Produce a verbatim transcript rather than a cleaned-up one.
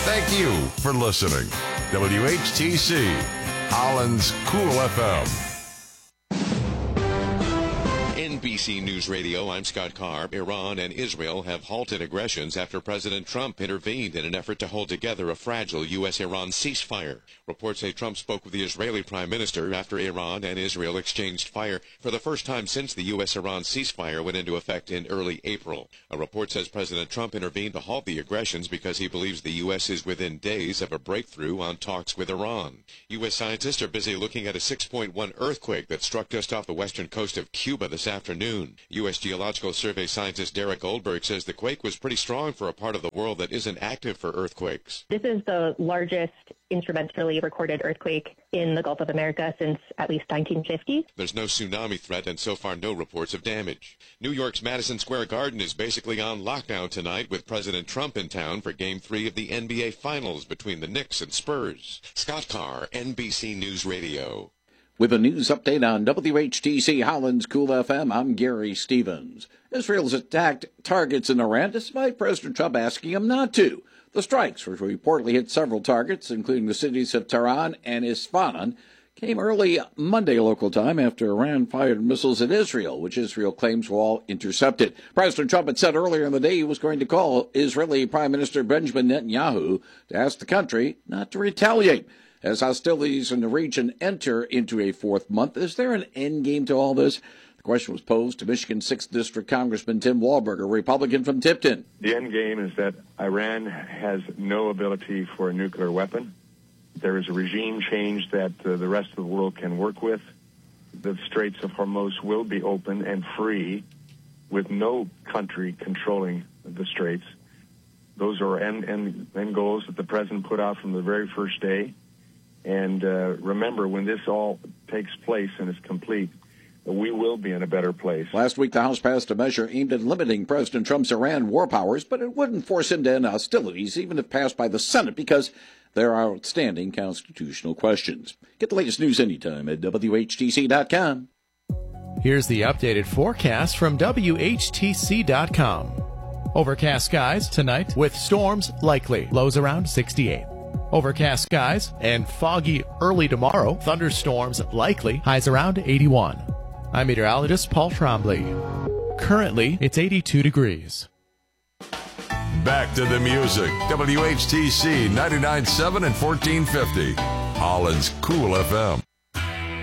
Thank you for listening. W H T C, Holland's Cool F M. N B C News Radio, I'm Scott Carr. Iran and Israel have halted aggressions after President Trump intervened in an effort to hold together a fragile U S Iran ceasefire. Reports say Trump spoke with the Israeli Prime Minister after Iran and Israel exchanged fire for the first time since the U S Iran ceasefire went into effect in early April. A report says President Trump intervened to halt the aggressions because he believes the U S is within days of a breakthrough on talks with Iran. U S scientists are busy looking at a six point one earthquake that struck just off the western coast of Cuba this afternoon. U S Geological Survey scientist Derek Goldberg says the quake was pretty strong for a part of the world that isn't active for earthquakes. This is the largest instrumentally recorded earthquake in the Gulf of America since at least nineteen fifty. There's no tsunami threat and so far no reports of damage. New York's Madison Square Garden is basically on lockdown tonight with President Trump in town for Game three of the N B A Finals between the Knicks and Spurs. Scott Carr, N B C News Radio. With a news update on W H T C Holland's Cool F M, I'm Gary Stevens. Israel's attacked targets in Iran despite President Trump asking him not to. The strikes, which reportedly hit several targets, including the cities of Tehran and Isfahan, came early Monday local time after Iran fired missiles at Israel, which Israel claims were all intercepted. President Trump had said earlier in the day he was going to call Israeli Prime Minister Benjamin Netanyahu to ask the country not to retaliate. As hostilities in the region enter into a fourth month, is there an end game to all this? The question was posed to Michigan sixth District Congressman Tim Walberger, Republican from Tipton. The end game is that Iran has no ability for a nuclear weapon. There is a regime change that uh, the rest of the world can work with. The Straits of Hormuz will be open and free with no country controlling the straits. Those are end, end, end goals that the president put out from the very first day. And uh, remember, when this all takes place and is complete, we will be in a better place. Last week, the House passed a measure aimed at limiting President Trump's Iran war powers, but it wouldn't force him to end hostilities, even if passed by the Senate, because there are outstanding constitutional questions. Get the latest news anytime at W H T C dot com. Here's the updated forecast from W H T C dot com. Overcast skies tonight with storms likely, lows around sixty-eight. Overcast skies and foggy early tomorrow. Thunderstorms likely. Highs around eighty-one. I'm meteorologist Paul Trombley. Currently, it's eighty-two degrees. Back to the music. W H T C ninety-nine point seven and fourteen fifty. Holland's Cool F M.